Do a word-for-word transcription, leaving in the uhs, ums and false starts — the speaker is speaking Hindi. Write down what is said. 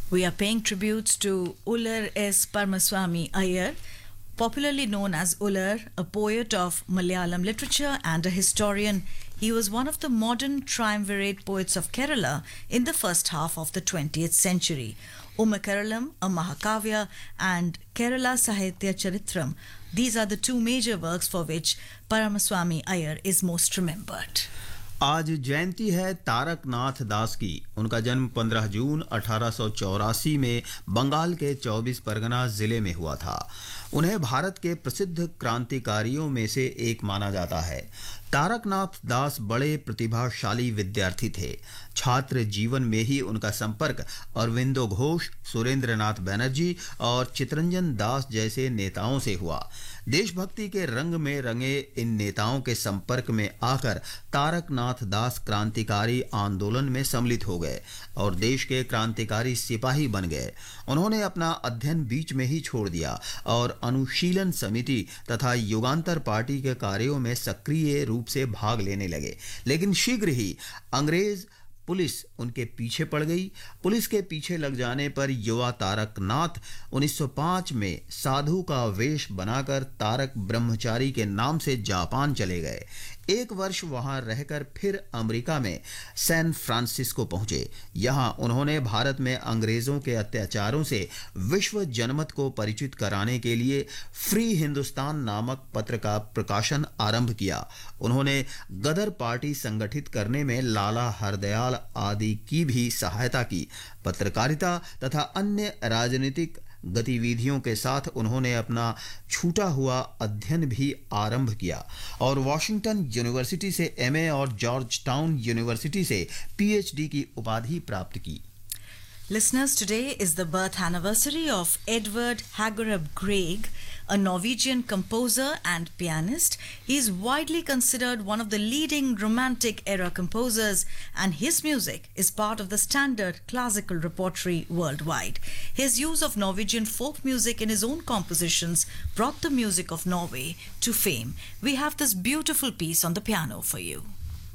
We are paying tributes to Ular S. Paramaswamy Iyer, popularly known as Ular, a poet of Malayalam literature and a historian. He was one of the modern triumvirate poets of Kerala in the first half of the twentieth century. Umakeralam, a Mahakavya, and Kerala Sahitya Charitram. These are the two major works for which Paramaswamy Iyer is most remembered. आज जयंती है तारक नाथ दास की। उनका जन्म पंद्रह जून अठारह सौ चौरासी में बंगाल के चौबीस परगना जिले में हुआ था। उन्हें भारत के प्रसिद्ध क्रांतिकारियों में से एक माना जाता है। तारक नाथ दास बड़े प्रतिभाशाली विद्यार्थी थे। छात्र जीवन में ही उनका संपर्क अरविंदो घोष, सुरेंद्र नाथ बैनर्जी और चितरंजन दास जैसे नेताओं से हुआ। देशभक्ति के रंग में रंगे इन नेताओं के संपर्क में आकर तारक नाथ दास क्रांतिकारी आंदोलन में सम्मिलित हो गए और देश के क्रांतिकारी सिपाही बन गए। उन्होंने अपना अध्ययन बीच में ही छोड़ दिया और अनुशीलन समिति तथा युगांतर पार्टी के कार्यों में सक्रिय रूप से भाग लेने लगे, लेकिन शीघ्र ही अंग्रेज पुलिस उनके पीछे पड़ गई। पुलिस के पीछे लग जाने पर युवा तारक नाथ उन्नीस सौ पाँच में साधु का वेश बनाकर तारक ब्रह्मचारी के नाम से जापान चले गए। एक वर्ष वहां रहकर फिर अमेरिका में सैन फ्रांसिस्को पहुंचे। यहां उन्होंने भारत में अंग्रेजों के अत्याचारों से विश्व जनमत को परिचित कराने के लिए फ्री हिंदुस्तान नामक पत्र का प्रकाशन आरंभ किया। उन्होंने गदर पार्टी संगठित करने में लाला हरदयाल आदि की भी सहायता की। पत्रकारिता तथा अन्य राजनीतिक गतिविधियों के साथ उन्होंने अपना छूटा हुआ अध्ययन भी आरंभ किया और वॉशिंगटन यूनिवर्सिटी से एमए और जॉर्ज टाउन यूनिवर्सिटी से पीएचडी की उपाधि प्राप्त की। Listeners, today is the birth anniversary of Edvard Hagerup Grieg, a Norwegian composer and pianist. He is widely considered one of the leading Romantic era composers, and his music is part of the standard classical repertory worldwide. His use of Norwegian folk music in his own compositions brought the music of Norway to fame. We have this beautiful piece on the piano for you.